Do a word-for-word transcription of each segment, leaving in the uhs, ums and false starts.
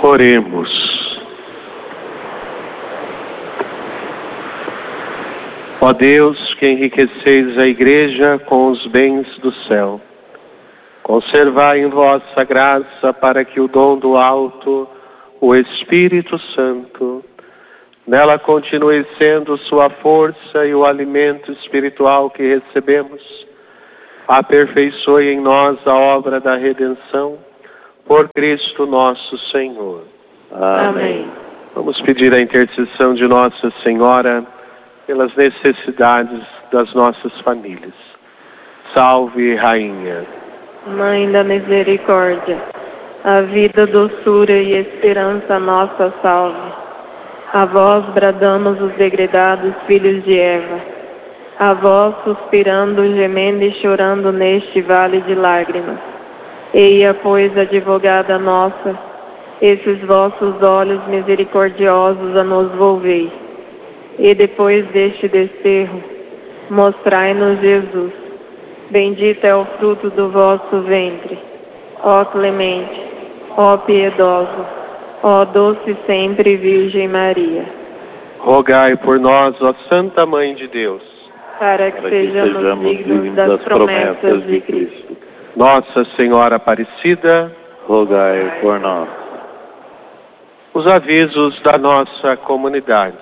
Oremos. Ó Deus, que enriqueceis a Igreja com os bens do céu, conservai em vossa graça para que o dom do alto, o Espírito Santo, nela continue sendo sua força e o alimento espiritual que recebemos, aperfeiçoe em nós a obra da redenção, por Cristo nosso Senhor. Amém. Vamos pedir a intercessão de Nossa Senhora pelas necessidades das nossas famílias. Salve, Rainha. Mãe da misericórdia, a vida, doçura e esperança nossa salve. A vós bradamos os degredados filhos de Eva. A vós suspirando, gemendo e chorando neste vale de lágrimas. Eia, pois, advogada nossa, esses vossos olhos misericordiosos a nos volvei. E depois deste desterro, mostrai-nos Jesus. Bendito é o fruto do vosso ventre. Ó clemente, ó piedoso, ó doce sempre Virgem Maria. Rogai por nós, ó Santa Mãe de Deus, para que, para que sejamos, sejamos dignos, dignos das, das promessas, promessas de Cristo. Nossa Senhora Aparecida, rogai por nós. Os avisos da nossa comunidade.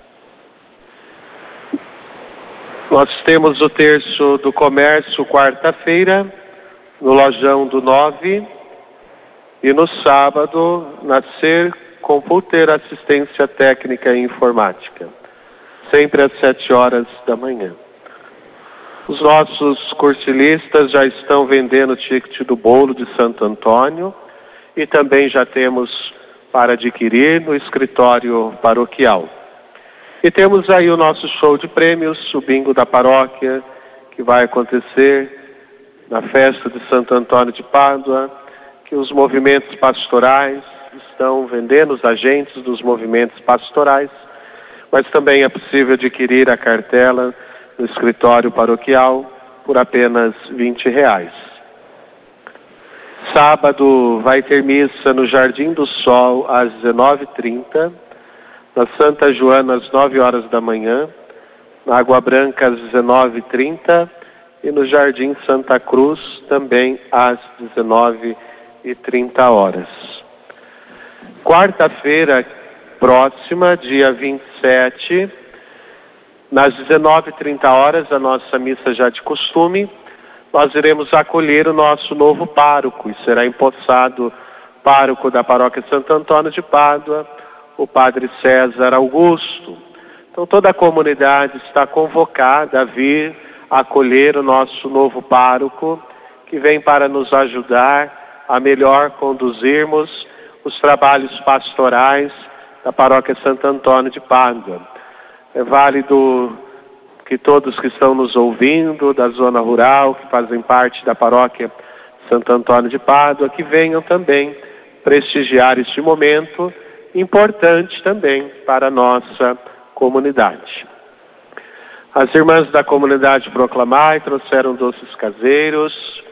Nós temos o terço do comércio quarta-feira, no Lojão do Nove, e no sábado, Nascer Computer Assistência Técnica e Informática, sempre às sete horas da manhã. Os nossos cursilistas já estão vendendo o ticket do bolo de Santo Antônio e também já temos para adquirir no escritório paroquial. E temos aí o nosso show de prêmios, o bingo da paróquia, que vai acontecer na festa de Santo Antônio de Pádua, que os movimentos pastorais estão vendendo, os agentes dos movimentos pastorais, mas também é possível adquirir a cartela no escritório paroquial por apenas vinte reais. Sábado vai ter missa no Jardim do Sol às dezenove e trinta, na Santa Joana às nove horas da manhã, na Água Branca às dezenove e trinta e no Jardim Santa Cruz também às dezenove e trinta horas. Quarta-feira próxima, dia vinte e sete, nas dezenove e trinta horas, a nossa missa já de costume, nós iremos acolher o nosso novo pároco, e será empossado pároco da paróquia Santo Antônio de Pádua, o padre César Augusto. Então toda a comunidade está convocada a vir acolher o nosso novo pároco, que vem para nos ajudar a melhor conduzirmos os trabalhos pastorais da paróquia Santo Antônio de Pádua. É válido que todos que estão nos ouvindo, da zona rural, que fazem parte da paróquia Santo Antônio de Pádua, que venham também prestigiar este momento importante também para a nossa comunidade. As irmãs da comunidade Proclamai trouxeram doces caseiros.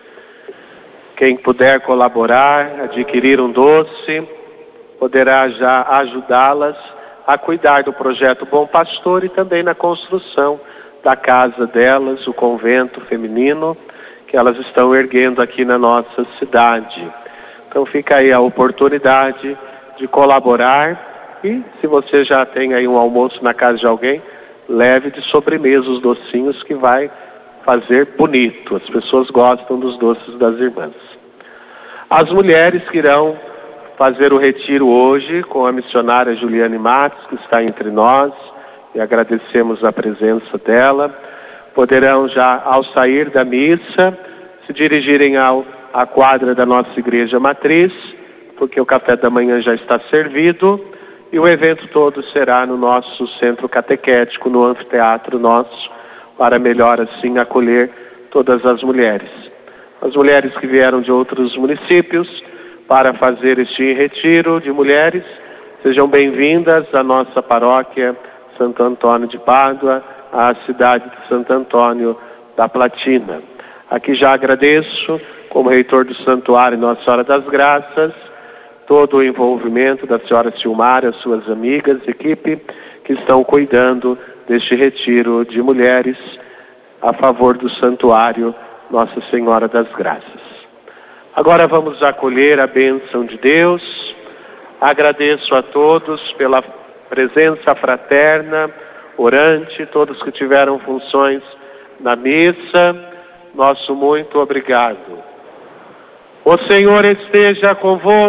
Quem puder colaborar, adquirir um doce, poderá já ajudá-las a cuidar do projeto Bom Pastor e também na construção da casa delas, o convento feminino, que elas estão erguendo aqui na nossa cidade. Então fica aí a oportunidade de colaborar e, se você já tem aí um almoço na casa de alguém, leve de sobremesa os docinhos, que vai fazer bonito. As pessoas gostam dos doces das irmãs. As mulheres que irão fazer o retiro hoje com a missionária Juliane Matos, que está entre nós, e agradecemos a presença dela, poderão já, ao sair da missa, se dirigirem ao, à quadra da nossa igreja matriz, porque o café da manhã já está servido, e o evento todo será no nosso centro catequético, no anfiteatro nosso, para melhor assim acolher todas as mulheres. As mulheres que vieram de outros municípios para fazer este retiro de mulheres, sejam bem-vindas à nossa paróquia Santo Antônio de Pádua, à cidade de Santo Antônio da Platina. Aqui já agradeço, como reitor do Santuário Nossa Senhora das Graças, todo o envolvimento da senhora Silmara, suas amigas, equipe, que estão cuidando deste retiro de mulheres a favor do Santuário Nossa Senhora das Graças. Agora vamos acolher a bênção de Deus. Agradeço a todos pela presença fraterna, orante, todos que tiveram funções na missa. Nosso muito obrigado. O Senhor esteja convosco.